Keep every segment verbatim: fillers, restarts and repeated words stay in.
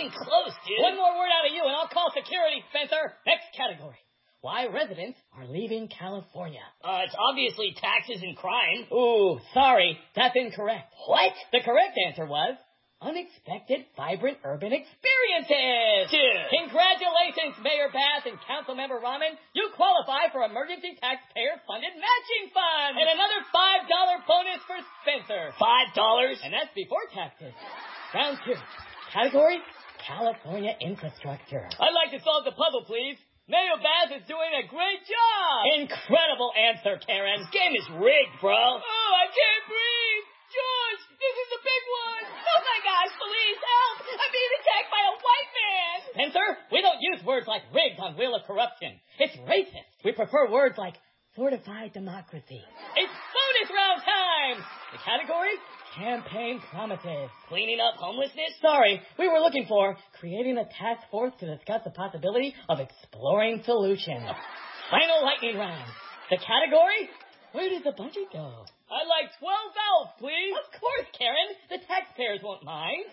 getting close, dude. One more word out of you, and I'll call security, Spencer. Next category. Why residents are leaving California. Uh, it's obviously taxes and crime. Ooh, sorry, that's incorrect. What? The correct answer was unexpected, vibrant urban experiences. Dude. Congratulations, Mayor Bass and Councilmember Rahman. You qualify for Emergency Taxpayer-Funded Matching Fund. And another five dollar bonus for Spencer. Five dollars? And that's before taxes. Round two. Category, California infrastructure. I'd like to solve the puzzle, please. Mayor Bass is doing a great job. Incredible answer, Karen. This game is rigged, bro. Oh, I can't breathe. George, this is the big one. Oh, my gosh, police, help. I'm being attacked by a white man. Spencer, we don't use words like rigged on Wheel of Corruption. It's racist. We prefer words like fortified democracy. It's bonus round time. The category, campaign promises. Cleaning up homelessness? Sorry, we were looking for creating a task force to discuss the possibility of exploring solutions. Final lightning round. The category, where did the budget go? I'd like twelve valves, please. Of course, Karen. The taxpayers won't mind.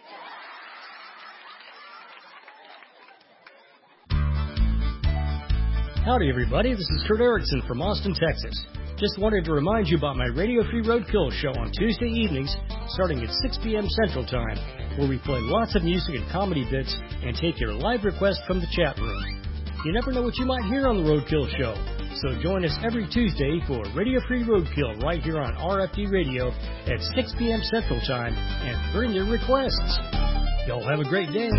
Howdy, everybody. This is Kurt Erickson from Austin, Texas. Just wanted to remind you about my Radio Free Roadkill show on Tuesday evenings, starting at six p.m. Central Time, where we play lots of music and comedy bits and take your live requests from the chat room. You never know what you might hear on the Roadkill show, so join us every Tuesday for Radio Free Roadkill right here on R F D Radio at six p.m. Central Time, and bring your requests. Y'all have a great day.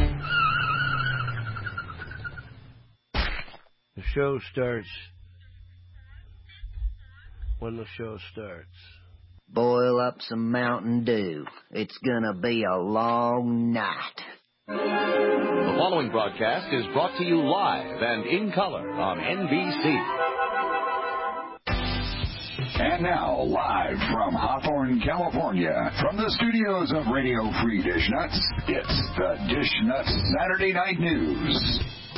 The show starts when the show starts. Boil up some Mountain Dew. It's gonna be a long night. The following broadcast is brought to you live and in color on N B C. And now, live from Hawthorne, California, from the studios of Radio Free Dish Nuts, it's the Dish Nuts Saturday Night News.